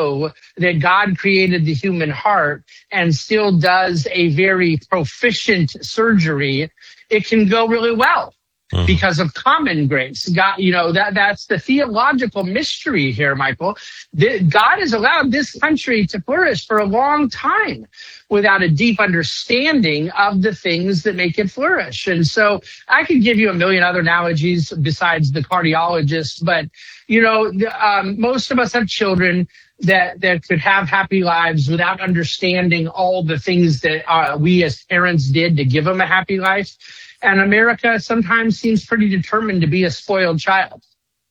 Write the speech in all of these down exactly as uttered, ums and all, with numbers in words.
know that God created the human heart and still does a very proficient surgery, it can go really well. Mm-hmm. Because of common grace. God, you know, that that's the theological mystery here, Michael. The, God has allowed this country to flourish for a long time without a deep understanding of the things that make it flourish. And so I could give you a million other analogies besides the cardiologist, but, you know, the, um, most of us have children that, that could have happy lives without understanding all the things that uh, we as parents did to give them a happy life. And America sometimes seems pretty determined to be a spoiled child.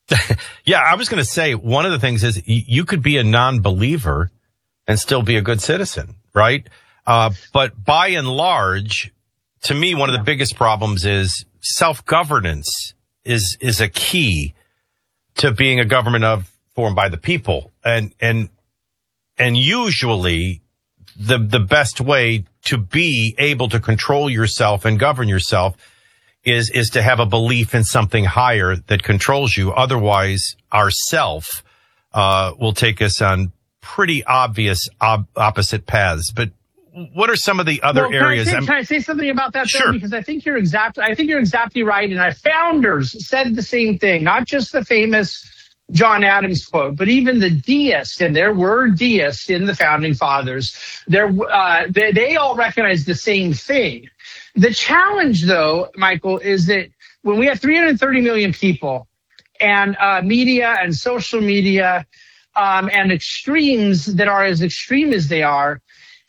Yeah, I was going to say, one of the things is you could be a non-believer and still be a good citizen, right? Uh, but by and large, to me, one of the biggest problems is self-governance is is a key to being a government of formed by the people. And and and usually the the best way to be able to control yourself and govern yourself is, is to have a belief in something higher that controls you. Otherwise, our self, uh, will take us on pretty obvious ob- opposite paths. But what are some of the other well, can areas? I say, can I say something about that? Sure. Though? Because I think you're exactly, I think you're exactly right. And our founders said the same thing, not just the famous John Adams quote, but even the deists, and there were deists in the founding fathers, there, uh, they, they all recognize the same thing. The challenge, though, Michael, is that when we have three hundred thirty million people and uh, media and social media um, and extremes that are as extreme as they are,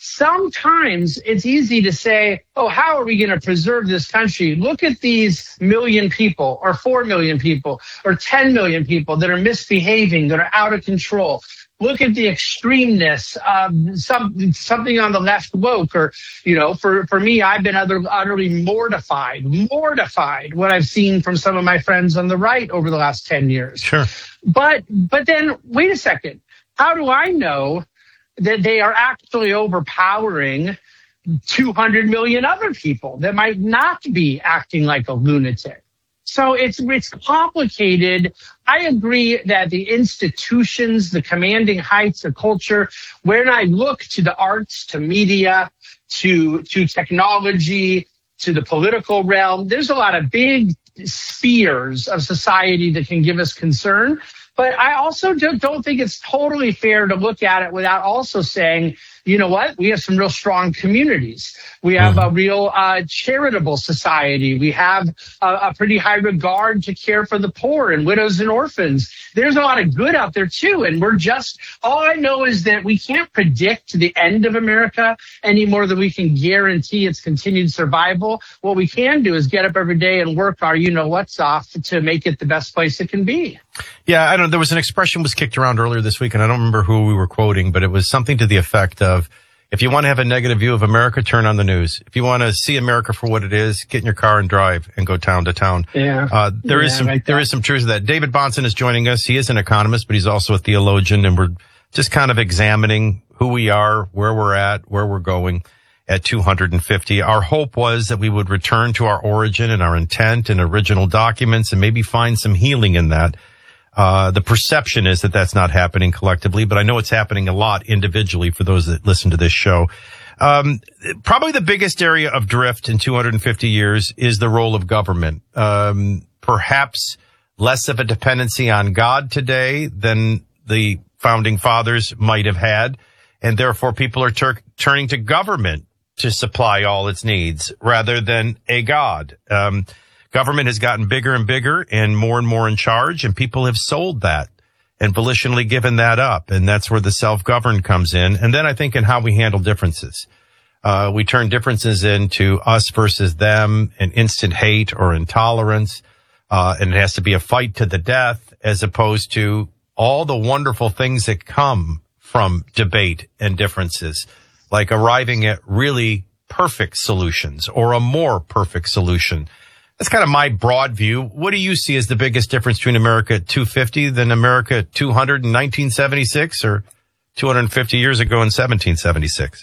sometimes it's easy to say, oh, how are we going to preserve this country? Look at these million people or four million people or ten million people that are misbehaving, that are out of control. Look at the extremeness of some, something on the left woke, or, you know, for, for me, I've been utterly, utterly mortified, mortified what I've seen from some of my friends on the right over the last ten years. Sure. But, but then wait a second. How do I know that they are actually overpowering two hundred million other people that might not be acting like a lunatic? So it's it's complicated. I agree that the institutions, the commanding heights of culture, when I look to the arts, to media, to to technology, to the political realm, there's a lot of big spheres of society that can give us concern. But I also don't, don't think it's totally fair to look at it without also saying, you know what? We have some real strong communities. We have a real uh, charitable society. We have a, a pretty high regard to care for the poor and widows and orphans. There's a lot of good out there, too. And we're just, all I know is that we can't predict the end of America any more than we can guarantee its continued survival. What we can do is get up every day and work our you-know-what's off to make it the best place it can be. Yeah, I don't know. There was an expression was kicked around earlier this week, and I don't remember who we were quoting, but it was something to the effect of, if you want to have a negative view of America, turn on the news. If you want to see America for what it is, get in your car and drive and go town to town. Yeah. Uh, there yeah, is some, like there is some truth to that. David Bahnsen is joining us. He is an economist, but he's also a theologian, and we're just kind of examining who we are, where we're at, where we're going at two hundred fifty. Our hope was that we would return to our origin and our intent and original documents and maybe find some healing in that. Uh, the perception is that that's not happening collectively, but I know it's happening a lot individually for those that listen to this show. Um, probably the biggest area of drift in two hundred fifty years is the role of government. Um, perhaps less of a dependency on God today than the founding fathers might have had. And therefore people are tur- turning to government to supply all its needs rather than a God. Um, Government has gotten bigger and bigger and more and more in charge, and people have sold that and volitionally given that up. And that's where the self-govern comes in. And then I think in how we handle differences. Uh, we turn differences into us versus them and instant hate or intolerance. Uh, and it has to be a fight to the death as opposed to all the wonderful things that come from debate and differences, like arriving at really perfect solutions or a more perfect solution. That's kind of my broad view. What do you see as the biggest difference between America at two fifty than America at two hundred in nineteen seventy-six or two hundred fifty years ago in seventeen seventy-six?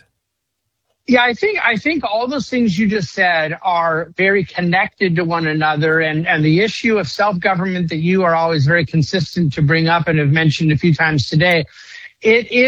Yeah, I think I think all those things you just said are very connected to one another. And, and the issue of self-government that you are always very consistent to bring up and have mentioned a few times today, it is